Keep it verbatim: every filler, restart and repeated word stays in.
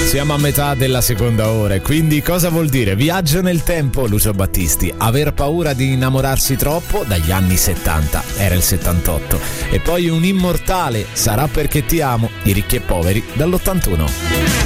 Siamo a metà della seconda ora e quindi cosa vuol dire? Viaggio nel tempo, Lucio Battisti. Aver paura di innamorarsi troppo dagli anni settanta, era il settantotto. E poi un immortale, Sarà perché ti amo, i Ricchi e Poveri dall'ottantuno.